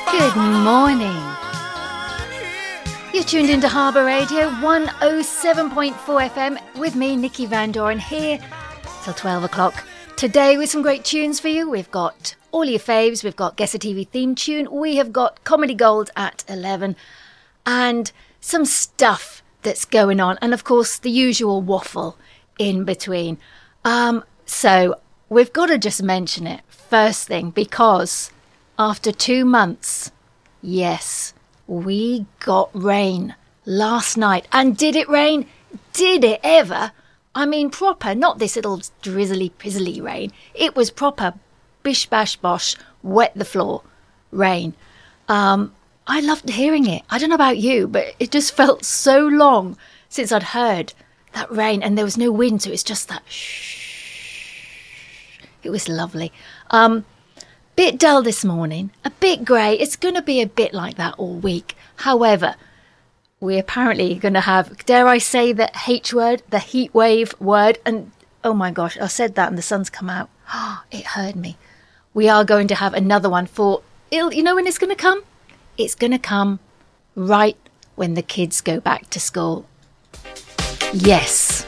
Good morning. You're tuned into Harbour Radio 107.4 FM with me, Nikki Van Doren, here till 12 o'clock. Today with some great tunes for you. We've got all your faves. We've got Guess a TV theme tune. We have got Comedy Gold at 11 and some stuff that's going on. And of course, the usual waffle in between. So we've got to just mention it first thing because after 2 months, yes, we got rain last night. And did it rain? Did it ever? I mean, proper, not this little drizzly pizzly rain. It was proper bish bash bosh, wet the floor rain. I loved hearing it. I don't know about you, but it just felt so long since I'd heard that rain, and there was no wind, so it's just that shh. It was lovely. Bit dull this morning, a bit grey. It's going to be a bit like that all week. However, we're apparently going to have, dare I say the H word, the heat wave word, and oh my gosh, I said that and the sun's come out. It hurt me. We are going to have another one for, you know when it's going to come? It's going to come right when the kids go back to school. Yes.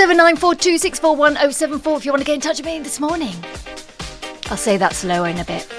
07942641074 if you want to get in touch with me this morning. I'll say that slower in a bit.